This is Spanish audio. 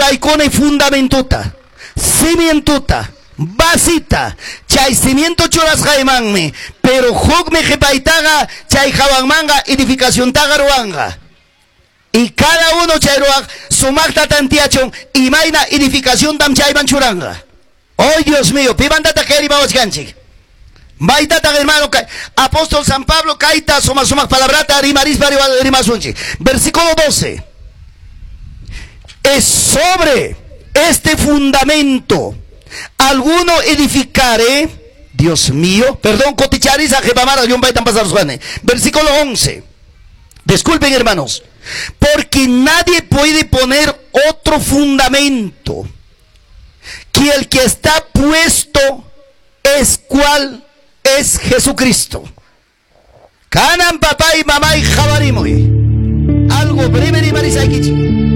ruraykuni fundamentota, cimientota, basita, chay cimiento churasqaymanmi, pero hukmi qhipaitaqa chay hawanmanga edificación taqa ruwanga. Y cada uno chay ruwaq sumaqta tantiachun imayna edificación tam chayman churanga. ¡Oh, Dios mío! Pimandata qharimawanchkanchik. Maitata hermano, apóstol San Pablo, kaita sumak palabrata rimarispa rimasunchik. Versículo 12. Es sobre este fundamento alguno edificare, Dios mío, perdón, cotichariza jebamara yon baitan pasar suane. Versículo 11. Disculpen, hermanos, porque nadie puede poner otro fundamento que el que está puesto es cual es Jesucristo. Canan papá y mamá y jabarimoy. Algo breve y marisaikichi.